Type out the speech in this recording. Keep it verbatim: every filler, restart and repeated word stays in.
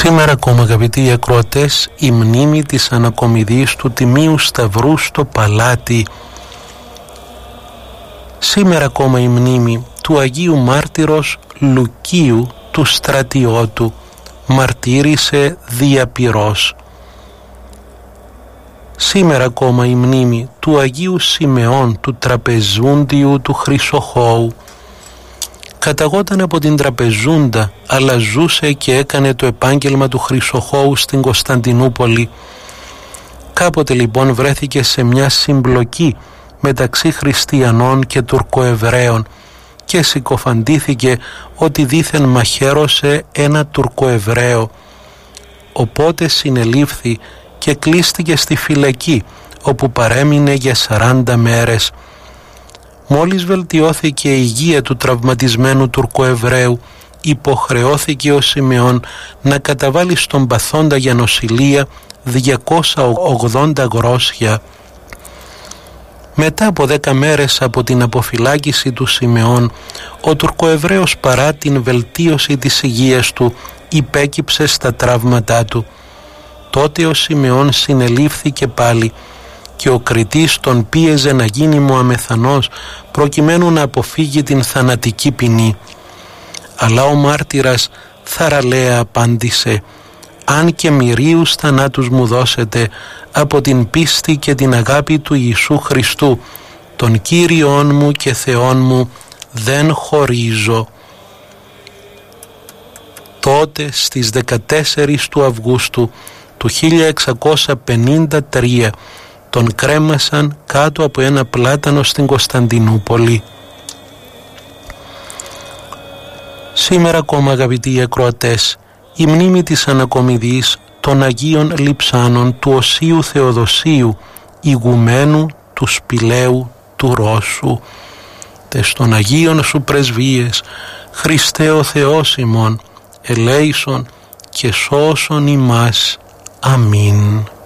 Σήμερα ακόμα, αγαπητοί ακροατές, η μνήμη της ανακομιδής του Τιμίου Σταυρού στο Παλάτι. Σήμερα ακόμα η μνήμη του Αγίου Μάρτυρος Λουκίου του στρατιώτου, μαρτύρησε διαπυρός. Σήμερα ακόμα η μνήμη του Αγίου Σιμεών του Τραπεζούντιου του Χρυσοχώου. Καταγόταν από την Τραπεζούντα, αλλά ζούσε και έκανε το επάγγελμα του Χρυσοχώου στην Κωνσταντινούπολη. Κάποτε λοιπόν βρέθηκε σε μια συμπλοκή μεταξύ χριστιανών και τουρκοεβραίων και συκοφαντήθηκε ότι δήθεν μαχαίρωσε ένα τουρκοεβραίο. Οπότε συνελήφθη και κλείστηκε στη φυλακή, όπου παρέμεινε για σαράντα μέρες. Μόλις βελτιώθηκε η υγεία του τραυματισμένου τουρκοεβραίου, υποχρεώθηκε ο Σιμεών να καταβάλει στον παθόντα για νοσηλεία διακόσια ογδόντα γρόσια. Μετά από δέκα μέρες από την αποφυλάκηση του Σιμεών, ο τουρκοεβραίος παρά την βελτίωση της υγείας του υπέκυψε στα τραύματά του. Τότε ο Σιμεών συνελήφθηκε πάλι και ο κριτής τον πίεζε να γίνει μουαμεθανός προκειμένου να αποφύγει την θανατική ποινή. Αλλά ο μάρτυρας θαραλέα απάντησε: «Αν και μυρίους θανάτους μου δώσετε, από την πίστη και την αγάπη του Ιησού Χριστού, τον Κύριον μου και Θεόν μου, δεν χωρίζω». Τότε στις δεκατέσσερις του Αυγούστου του χίλια εξακόσια πενήντα τρία τον κρέμασαν κάτω από ένα πλάτανο στην Κωνσταντινούπολη. Σήμερα ακόμα, αγαπητοί ακροατές, η μνήμη της ανακομιδής των Αγίων Λειψάνων του Οσίου Θεοδοσίου, ηγουμένου του Σπηλαίου του Ρώσου. Τες των Αγίων σου πρεσβείες, Χριστέ ο Θεός ημών, ελέησον και σώσον ημάς. Αμήν.